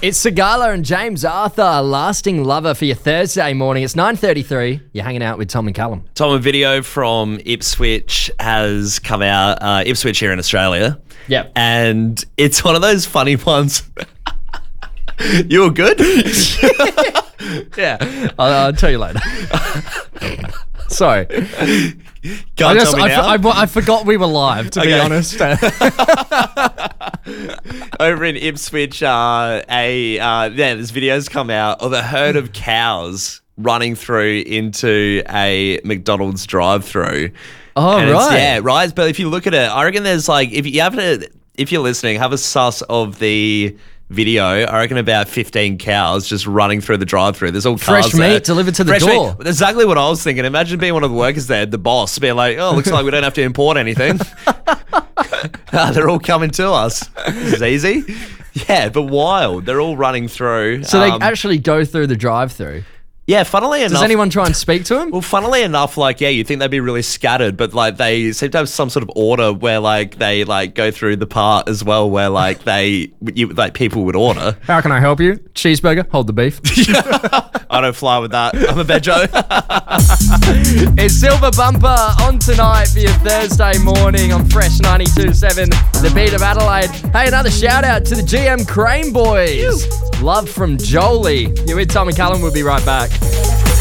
It's Sagala and James Arthur, Lasting Lover for your Thursday morning. It's 9:33. You're hanging out with Tom and Callum. Tom, a video from Ipswich has come out. Ipswich here in Australia. Yep. And it's one of those funny ones. You were good? Yeah. I'll tell you later. Sorry. Can't tell me now? I forgot we were live, to be honest. Over in Ipswich, this video's come out of a herd of cows running through into a McDonald's drive-through. Oh, and right. Right. But if you look at it, I reckon there's like, if you're listening, have a suss of the video. I reckon about 15 cows just running through the drive-through. There's all cars Fresh meat delivered to the door. Meat. Exactly what I was thinking. Imagine being one of the workers there, the boss, being like, "Oh, looks like we don't have to import anything. They're all coming to us. This is easy." Yeah, but wild. They're all running through. So they actually go through the drive-through. Yeah, funnily enough. Does anyone try and speak to him? Well, funnily enough, you'd think they'd be really scattered, but they seem to have some sort of order where they go through the part as well where people would order. How can I help you? Cheeseburger, hold the beef. I don't fly with that. I'm a Bejo. It's Silver Bumper on tonight for your Thursday morning on Fresh 92.7, the beat of Adelaide. Hey, another shout out to the GM Crane Boys. Love from Jolie. You're with Tom and Callum. We'll be right back.